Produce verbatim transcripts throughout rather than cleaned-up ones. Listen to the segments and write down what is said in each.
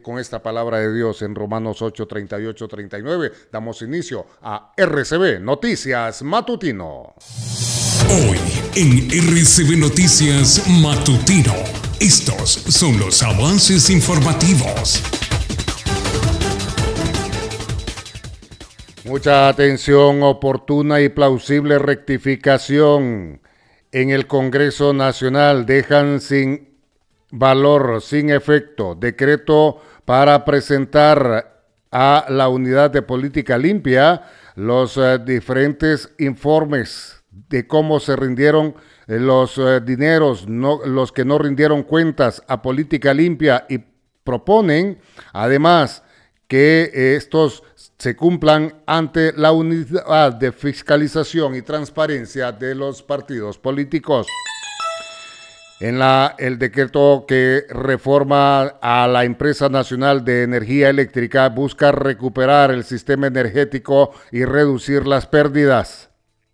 con esta palabra de Dios en Romanos ocho, treinta y ocho, treinta y nueve, damos inicio a R C B Noticias Matutino. Hoy en R C B Noticias Matutino, estos son los avances informativos. Mucha atención, oportuna y plausible rectificación. En el Congreso Nacional dejan sin valor, sin efecto, decreto para presentar a la Unidad de Política Limpia los uh, diferentes informes de cómo se rindieron los uh, dineros, no, los que no rindieron cuentas a Política Limpia, y proponen además que estos se cumplan ante la Unidad de Fiscalización y Transparencia de los partidos políticos. En la, el decreto que reforma a la Empresa Nacional de Energía Eléctrica busca recuperar el sistema energético y reducir las pérdidas.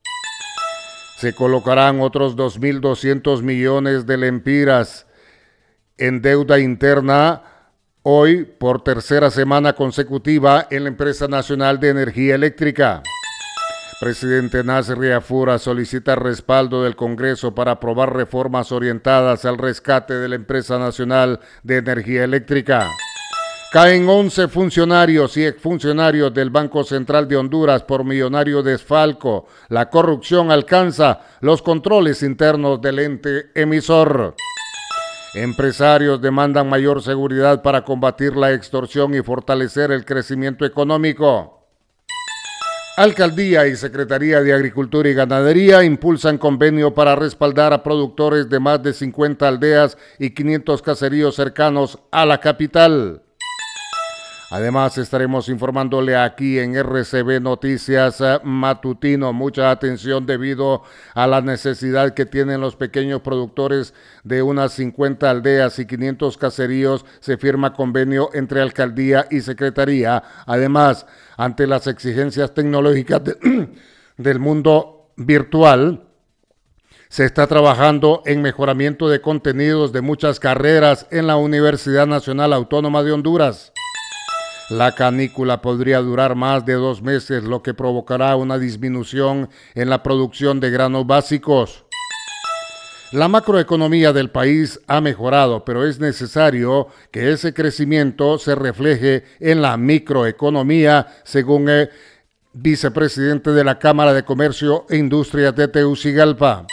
Se colocarán otros dos mil doscientos millones de lempiras en deuda interna hoy por tercera semana consecutiva en la Empresa Nacional de Energía Eléctrica. Presidente Nasser Riafura solicita respaldo del Congreso para aprobar reformas orientadas al rescate de la Empresa Nacional de Energía Eléctrica. Caen once funcionarios y exfuncionarios del Banco Central de Honduras por millonario desfalco. La corrupción alcanza los controles internos del ente emisor. Empresarios demandan mayor seguridad para combatir la extorsión y fortalecer el crecimiento económico. Alcaldía y Secretaría de Agricultura y Ganadería impulsan convenio para respaldar a productores de más de cincuenta aldeas y quinientos caseríos cercanos a la capital. Además, estaremos informándole aquí en R C B Noticias Matutino. Mucha atención debido a la necesidad que tienen los pequeños productores de unas cincuenta aldeas y quinientos caseríos. Se firma convenio entre Alcaldía y Secretaría. Además, ante las exigencias tecnológicas de, del mundo virtual, se está trabajando en mejoramiento de contenidos de muchas carreras en la Universidad Nacional Autónoma de Honduras. La canícula podría durar más de dos meses, lo que provocará una disminución en la producción de granos básicos. La macroeconomía del país ha mejorado, pero es necesario que ese crecimiento se refleje en la microeconomía, según el vicepresidente de la Cámara de Comercio e Industrias de Tegucigalpa.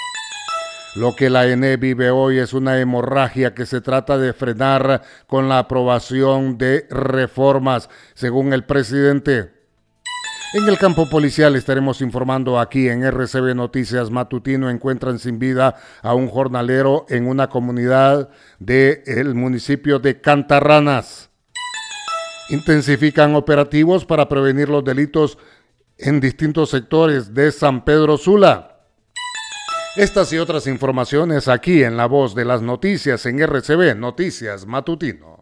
Lo que la E N E vive hoy es una hemorragia que se trata de frenar con la aprobación de reformas, según el presidente. En el campo policial estaremos informando aquí en R C B Noticias Matutino. Encuentran sin vida a un jornalero en una comunidad del municipio de Cantarranas. Intensifican operativos para prevenir los delitos en distintos sectores de San Pedro Sula. Estas y otras informaciones aquí en La Voz de las Noticias en R C B Noticias Matutino.